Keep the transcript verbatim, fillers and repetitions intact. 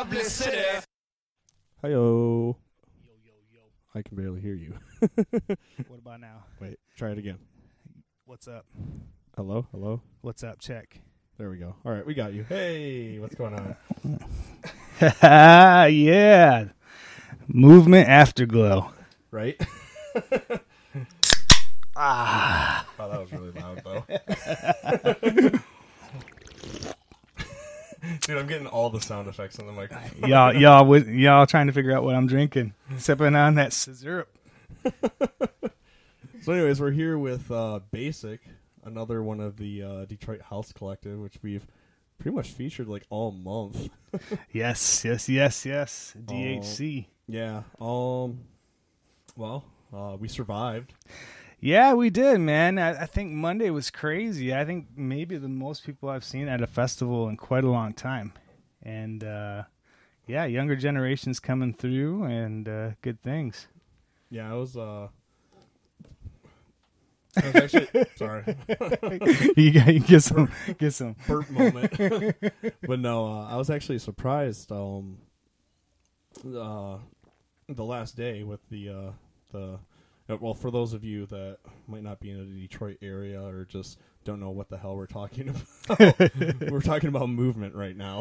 publicity. Hi-yo. Yo, yo, yo. I can barely hear you. What about now? Wait, try it again. What's up? Hello? Hello? What's up? Check. There we go. All right, we got you. Hey, what's going on? Yeah. Movement afterglow. Right? Ah. Oh, that was really loud, though. Dude, I'm getting all the sound effects on the microphone. y'all, y'all, with, y'all trying to figure out what I'm drinking. Sipping on that syrup. So anyways, we're here with uh, Basic, another one of the uh, Detroit House Collective, which we've pretty much featured like all month. Yes, yes, yes, yes. D H C. Yeah. Um. Well, uh, we survived. Yeah, we did, man. I, I think Monday was crazy. I think maybe the most people I've seen at a festival in quite a long time. And, uh, yeah, younger generations coming through and uh, good things. Yeah, I was. Uh, I was actually sorry. you, got, you get some, get some burp moment. But no, uh, I was actually surprised. Um, uh, the last day with the uh, the uh, well, for those of you that might not be in the Detroit area or just don't know what the hell we're talking about, we're talking about movement right now.